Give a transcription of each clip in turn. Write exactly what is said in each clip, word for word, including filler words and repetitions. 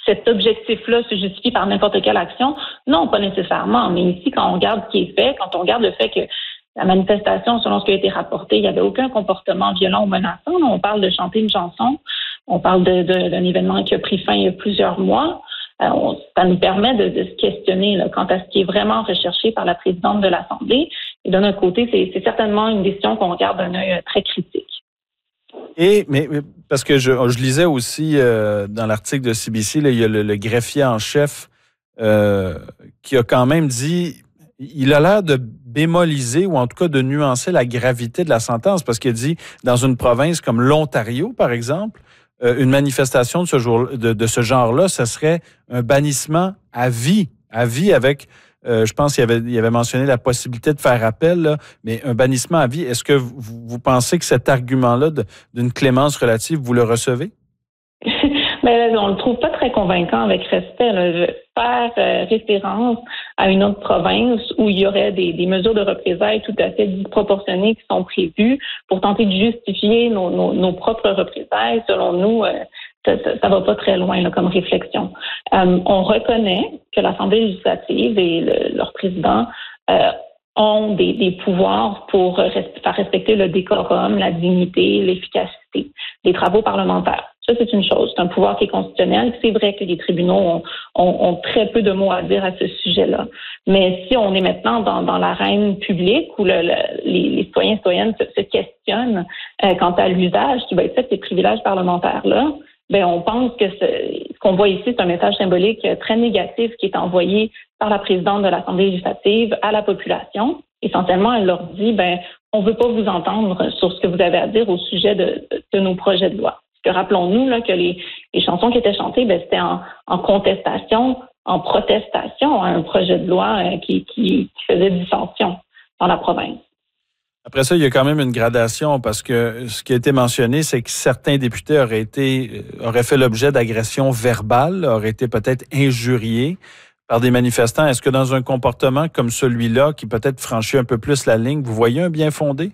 cet objectif-là se justifie par n'importe quelle action? Non, pas nécessairement. Mais ici, quand on regarde ce qui est fait, quand on regarde le fait que la manifestation, selon ce qui a été rapporté, il n'y avait aucun comportement violent ou menaçant. On parle de chanter une chanson. On parle de, de, d'un événement qui a pris fin il y a plusieurs mois. Euh, on, ça nous permet de, de se questionner là, quant à ce qui est vraiment recherché par la présidente de l'Assemblée. Et d'un autre côté, c'est, c'est certainement une décision qu'on regarde d'un œil très critique. Et, mais, parce que je, je lisais aussi euh, dans l'article de C B C, là, il y a le, le greffier en chef euh, qui a quand même dit, il a l'air de bémoliser ou en tout cas de nuancer la gravité de la sentence parce qu'il a dit, dans une province comme l'Ontario, par exemple, euh, une manifestation de ce, jour, de, de ce genre-là, ce serait un bannissement à vie, à vie avec... Euh, je pense qu'il avait, il avait mentionné la possibilité de faire appel, là, mais un bannissement à vie. Est-ce que vous, vous pensez que cet argument-là de, d'une clémence relative, vous le recevez? Mais on le trouve pas très convaincant avec respect. Là. Faire euh, référence à une autre province où il y aurait des, des mesures de représailles tout à fait disproportionnées qui sont prévues pour tenter de justifier nos, nos, nos propres représailles, selon nous, euh, ça, ça, ça va pas très loin là, comme réflexion. Euh, on reconnaît que l'Assemblée législative et le, leur président euh, ont des, des pouvoirs pour res- faire respecter le décorum, la dignité, l'efficacité des travaux parlementaires. Ça, c'est une chose. C'est un pouvoir qui est constitutionnel. C'est vrai que les tribunaux ont, ont, ont très peu de mots à dire à ce sujet-là. Mais si on est maintenant dans, dans l'arène publique où le, le, les, les citoyens et citoyennes se, se questionnent euh, quant à l'usage qui va être fait de ces privilèges parlementaires-là, ben on pense que ce, ce qu'on voit ici, c'est un message symbolique très négatif qui est envoyé par la présidente de l'Assemblée législative à la population. Essentiellement, elle leur dit, ben on veut pas vous entendre sur ce que vous avez à dire au sujet de, de nos projets de loi. Que rappelons-nous là, que les, les chansons qui étaient chantées, ben, c'était en, en contestation, en protestation à un projet de loi euh, qui, qui, qui faisait dissension dans la province. Après ça, il y a quand même une gradation parce que ce qui a été mentionné, c'est que certains députés auraient été auraient fait l'objet d'agressions verbales, auraient été peut-être injuriés par des manifestants. Est-ce que dans un comportement comme celui-là, qui peut-être franchit un peu plus la ligne, vous voyez un bien fondé?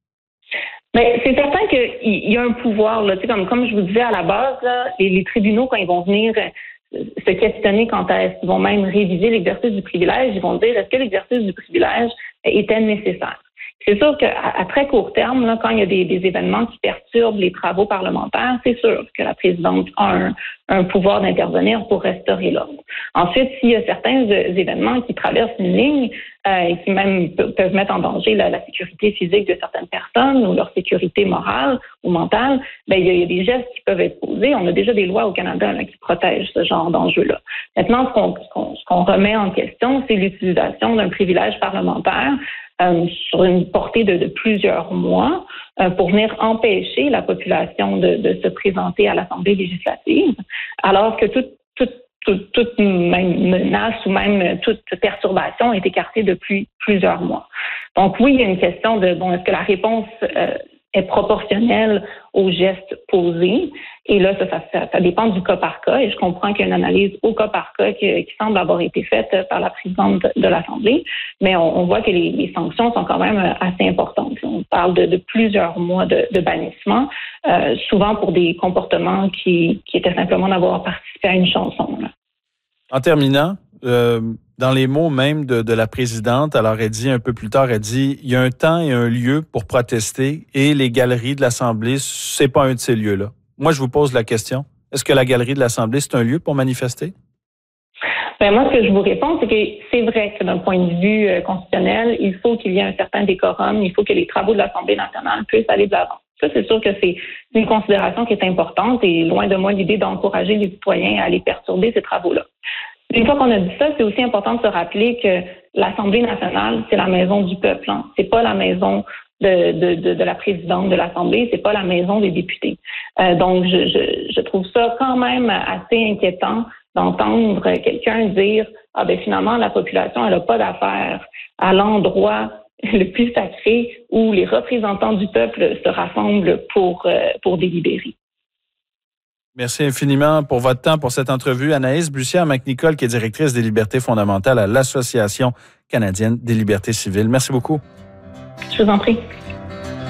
Mais c'est certain qu'il y a un pouvoir, là, tu sais, comme, comme je vous disais à la base, là, les, les tribunaux, quand ils vont venir se questionner quant à est-ce qu'ils vont même réviser l'exercice du privilège, ils vont dire est-ce que l'exercice du privilège était nécessaire? C'est sûr qu'à à très court terme, là, quand il y a des, des événements qui perturbent les travaux parlementaires, c'est sûr que la présidente a un, un pouvoir d'intervenir pour restaurer l'ordre. Ensuite, s'il y a certains euh, événements qui traversent une ligne euh, et qui même pe- peuvent mettre en danger la, la sécurité physique de certaines personnes ou leur sécurité morale ou mentale, ben il y, a, il y a des gestes qui peuvent être posés. On a déjà des lois au Canada là, qui protègent ce genre d'enjeux-là. Maintenant, ce qu'on, ce qu'on, ce qu'on remet en question, c'est l'utilisation d'un privilège parlementaire Euh, sur une portée de, de plusieurs mois euh, pour venir empêcher la population de, de se présenter à l'Assemblée législative, alors que toute, toute, toute, toute même menace ou même toute perturbation est écartée depuis plusieurs mois. Donc oui, il y a une question de, bon, est-ce que la réponse euh, est proportionnelle aux gestes posés? Et là, ça, ça, ça dépend du cas par cas. Et je comprends qu'il y a une analyse au cas par cas qui, qui semble avoir été faite par la présidente de, de l'Assemblée. Mais on, on voit que les, les sanctions sont quand même assez importantes. On parle de, de plusieurs mois de, de bannissement, euh, souvent pour des comportements qui, qui étaient simplement d'avoir participé à une chanson. Là. En terminant, euh, dans les mots même de, de la présidente, alors elle dit un peu plus tard, elle dit, il y a un temps et un lieu pour protester et les galeries de l'Assemblée, c'est pas un de ces lieux-là. Moi, je vous pose la question. Est-ce que la galerie de l'Assemblée, c'est un lieu pour manifester? Ben moi, ce que je vous réponds, c'est que c'est vrai que d'un point de vue euh, constitutionnel, il faut qu'il y ait un certain décorum, il faut que les travaux de l'Assemblée nationale puissent aller de l'avant. Ça, c'est sûr que c'est une considération qui est importante et loin de moi l'idée d'encourager les citoyens à aller perturber ces travaux-là. Une fois qu'on a dit ça, c'est aussi important de se rappeler que l'Assemblée nationale, c'est la maison du peuple. Hein. C'est pas la maison de, de, de, de la présidente de l'Assemblée, c'est pas la maison des députés. Euh, donc, je, je, je trouve ça quand même assez inquiétant d'entendre quelqu'un dire « Ah ben finalement, la population, elle n'a pas d'affaires à l'endroit le plus sacré où les représentants du peuple se rassemblent pour, euh, pour délibérer. » Merci infiniment pour votre temps, pour cette entrevue. Anaïs Bussière-McNicol, qui est directrice des libertés fondamentales à l'Association canadienne des libertés civiles. Merci beaucoup. Je vous en prie.